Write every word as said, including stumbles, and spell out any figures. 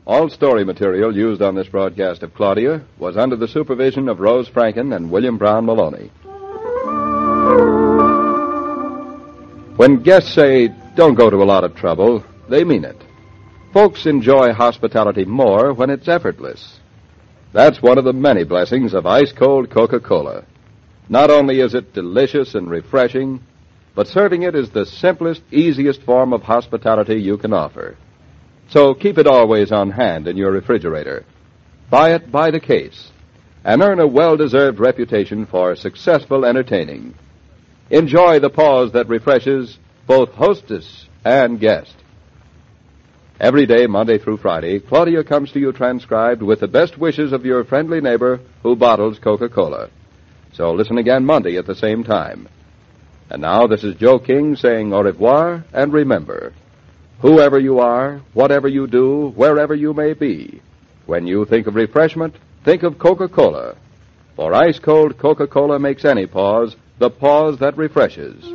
All story material used on this broadcast of Claudia was under the supervision of Rose Franken and William Brown Maloney. When guests say, don't go to a lot of trouble, they mean it. Folks enjoy hospitality more when it's effortless. That's one of the many blessings of ice-cold Coca-Cola. Not only is it delicious and refreshing, but serving it is the simplest, easiest form of hospitality you can offer. So keep it always on hand in your refrigerator. Buy it by the case, and earn a well-deserved reputation for successful entertaining. Enjoy the pause that refreshes both hostess and guest. Every day, Monday through Friday, Claudia comes to you transcribed with the best wishes of your friendly neighbor who bottles Coca-Cola. So listen again Monday at the same time. And now, this is Joe King saying au revoir, and remember, whoever you are, whatever you do, wherever you may be, when you think of refreshment, think of Coca-Cola. For ice-cold Coca-Cola makes any pause the pause that refreshes.